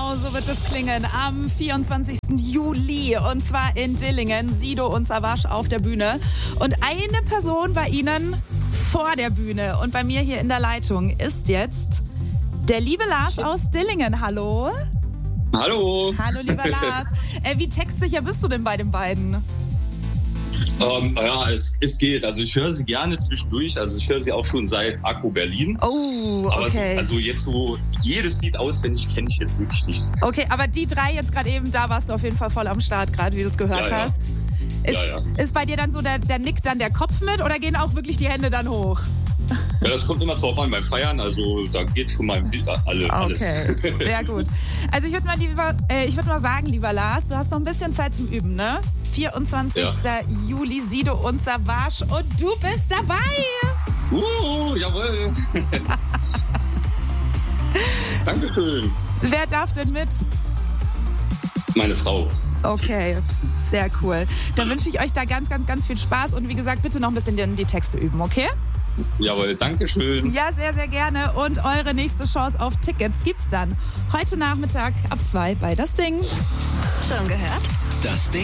Genau so wird es klingen am 24. Juli und zwar in Dillingen, Sido und Savas auf der Bühne. Und eine Person bei Ihnen vor der Bühne und bei mir hier in der Leitung ist jetzt der liebe Lars aus Dillingen. Hallo. Hallo. Hallo, lieber Lars. Wie textsicher bist du denn bei den beiden? Ja, es geht. Also ich höre sie gerne zwischendurch. Also ich höre sie auch schon seit Akku Berlin. Oh, okay. Aber also jetzt so jedes Lied auswendig kenne ich jetzt wirklich nicht. Okay, aber die drei jetzt gerade eben, da warst du auf jeden Fall voll am Start gerade, wie du es gehört hast. Ist bei dir dann so der Nick dann der Kopf mit oder gehen auch wirklich die Hände dann hoch? Ja, das kommt immer drauf an beim Feiern, also da geht schon mal alles. Okay, sehr gut. Also ich würde mal sagen, lieber Lars, du hast noch ein bisschen Zeit zum Üben, ne? 24. Juli, Sido und Savas und du bist dabei! Jawohl! Dankeschön! Wer darf denn mit? Meine Frau. Okay, sehr cool. Dann wünsche ich euch da ganz, ganz, ganz viel Spaß und wie gesagt, bitte noch ein bisschen die Texte üben, okay? Jawohl, Dankeschön. Ja, sehr, sehr gerne. Und eure nächste Chance auf Tickets gibt's dann heute Nachmittag ab 2 bei Das Ding. Schon gehört? Das Ding.